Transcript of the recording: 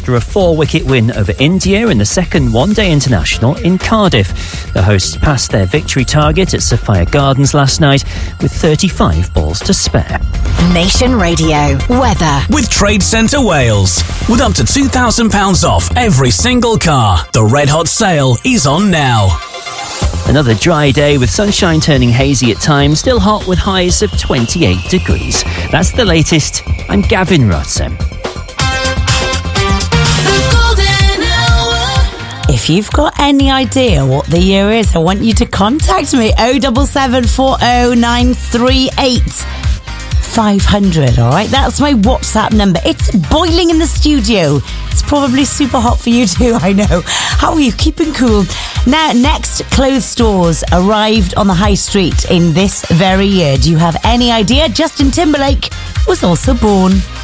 after a 4-wicket win over India in the second one-day international in Cardiff. The hosts passed their victory target at Sophia Gardens last night with 35 balls to spare. Nation Radio weather with Trade Centre Wales. With up to £2,000 off every single car, the Red Hot sale is on now. Another dry day with sunshine turning hazy at times, still hot with highs of 28 degrees. That's the latest. I'm Gavin Rotsen. If you've got any idea what the year is, I want you to contact me. 07740938500. All right, that's my WhatsApp number. It's boiling in the studio. It's probably super hot for you too, I know. How are you keeping cool? Now, Next clothes stores arrived on the high street in this very year. Do you have any idea? Justin Timberlake was also born.